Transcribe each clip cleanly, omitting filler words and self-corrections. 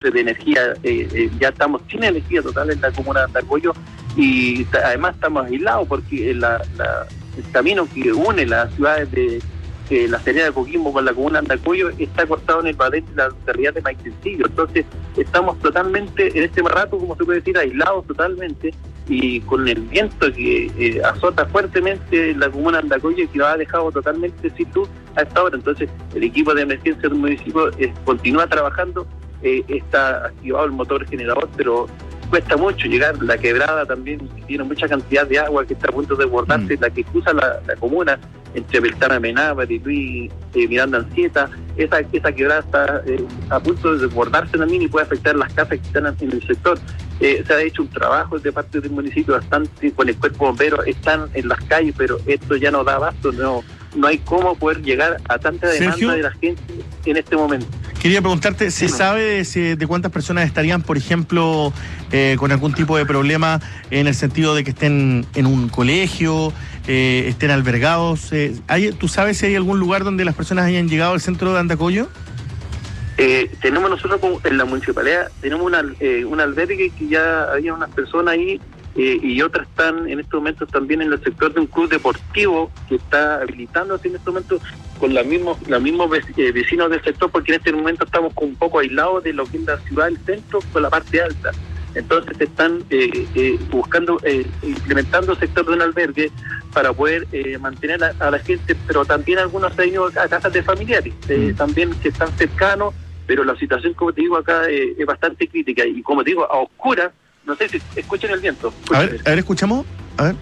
cortes de energía, ya estamos sin energía total en la comuna de Andacollo, y además estamos aislados porque el camino que une las ciudades de La Serena de Coquimbo con la comuna de Andacollo está cortado en el Badén de la localidad de Maitencillo. Entonces estamos totalmente, en este rato, como se puede decir, aislados totalmente, y con el viento que azota fuertemente la comuna de Andacollo, que lo ha dejado totalmente sin luz a esta hora. Entonces el equipo de emergencia del municipio continúa trabajando, está activado el motor generador, pero cuesta mucho llegar. La quebrada también tiene mucha cantidad de agua que está a punto de desbordarse, la que cruza la comuna entre Beltrán Mená, Mariluí, Miranda Anchieta. Esa quebrada está a punto de desbordarse también y puede afectar las casas que están en el sector. Se ha hecho un trabajo de parte del municipio bastante con el cuerpo bombero, están en las calles, pero esto ya no da abasto, no hay cómo poder llegar a tanta demanda, Sergio, de la gente en este momento. Quería preguntarte, ¿se sabe de cuántas personas estarían, por ejemplo, con algún tipo de problema en el sentido de que estén en un colegio, estén albergados? ¿Tú sabes si hay algún lugar donde las personas hayan llegado al centro de Andacollo? Tenemos nosotros en la municipalidad, tenemos un albergue que ya había unas personas ahí, y otras están en estos momentos también en el sector de un club deportivo que está habilitándose en estos momentos con los mismos vecinos del sector, porque en este momento estamos un poco aislados de lo que es la ciudad del centro con la parte alta. Entonces están buscando, implementando el sector de un albergue para poder mantener a la gente, pero también algunos han ido a casas de familiares, también que están cercanos, pero la situación, como te digo, acá es bastante crítica, y como te digo, a oscuras. No sé si escuchan el viento. A ver, escuchamos. A ver.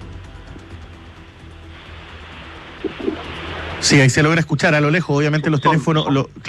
Sí, ahí se logra escuchar a lo lejos. Obviamente los teléfonos,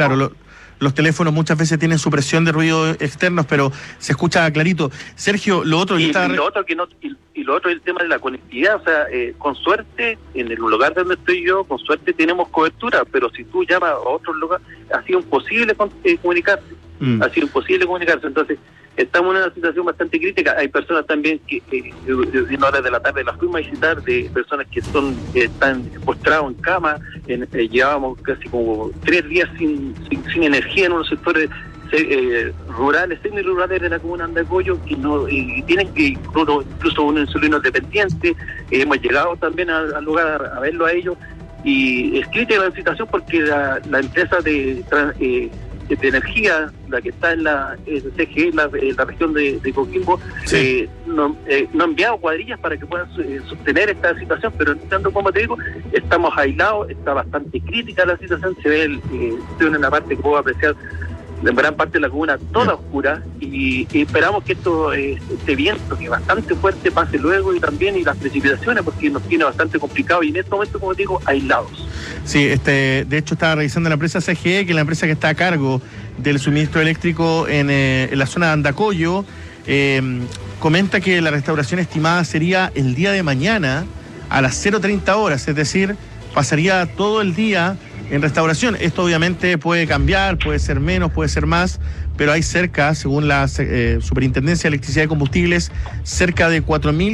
los teléfonos muchas veces tienen supresión de ruido externos, pero se escucha clarito. Sergio, lo otro... Y lo otro es el tema de la conectividad. O sea, con suerte, en el lugar donde estoy yo, con suerte tenemos cobertura, pero si tú llamas a otro lugar, ha sido imposible comunicarse. Ha sido imposible comunicarse. Entonces, estamos en una situación bastante crítica. Hay personas también que en horas de la tarde las fuimos a visitar, de personas que están postrados en cama. Llevábamos casi como 3 días sin energía en unos sectores rurales, semi-rurales de la comuna de Andacollo, y tienen que incluso un insulino dependiente. Hemos llegado también al lugar a verlo a ellos, y es crítica la situación porque la empresa de energía, la que está en la CGE, la región de Coquimbo, no ha enviado cuadrillas para que puedan sostener esta situación, pero tanto como te digo, estamos aislados, está bastante crítica la situación, se ve estoy en una parte que puedo apreciar en gran parte de la comuna toda oscura, y esperamos que este viento, que es bastante fuerte, pase luego, y las precipitaciones, porque nos tiene bastante complicado, y en este momento, como te digo, aislados. Sí, de hecho estaba revisando la empresa CGE, que es la empresa que está a cargo del suministro eléctrico en la zona de Andacollo. Comenta que la restauración estimada sería el día de mañana a las 0:30 horas, es decir, pasaría todo el día en restauración. Esto obviamente puede cambiar, puede ser menos, puede ser más, pero hay cerca, según la Superintendencia de Electricidad y Combustibles, cerca de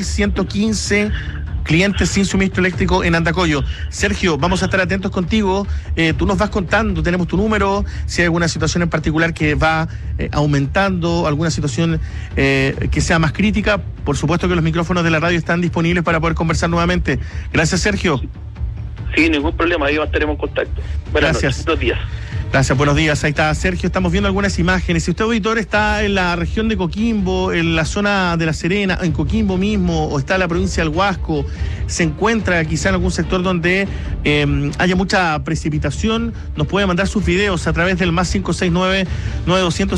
4.115 clientes sin suministro eléctrico en Andacollo. Sergio, vamos a estar atentos contigo. Tú nos vas contando, tenemos tu número, si hay alguna situación en particular que va aumentando, alguna situación que sea más crítica. Por supuesto que los micrófonos de la radio están disponibles para poder conversar nuevamente. Gracias, Sergio. Sí, ningún problema, ahí estaremos en contacto. Gracias. Noches, 2 días. Gracias, buenos días. Ahí está Sergio, estamos viendo algunas imágenes. Si usted, auditor, está en la región de Coquimbo, en la zona de La Serena, en Coquimbo mismo, o está en la provincia del Huasco, se encuentra quizá en algún sector donde haya mucha precipitación, nos puede mandar sus videos a través del +569 9200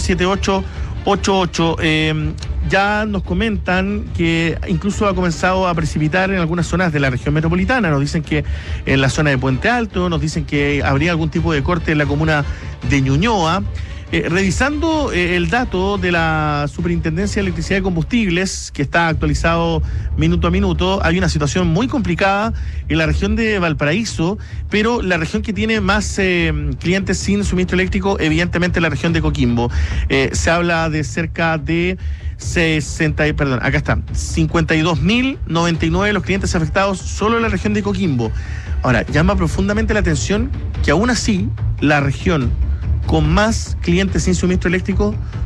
7888. Ya nos comentan que incluso ha comenzado a precipitar en algunas zonas de la región metropolitana. Nos dicen que en la zona de Puente Alto, nos dicen que habría algún tipo de corte en la comuna de Ñuñoa. Revisando el dato de la Superintendencia de Electricidad y Combustibles, que está actualizado minuto a minuto, hay una situación muy complicada en la región de Valparaíso, pero la región que tiene más clientes sin suministro eléctrico, evidentemente la región de Coquimbo. Se habla de cerca de 52.099 los clientes afectados solo en la región de Coquimbo. Ahora, llama profundamente la atención que aún así la región con más clientes sin suministro eléctrico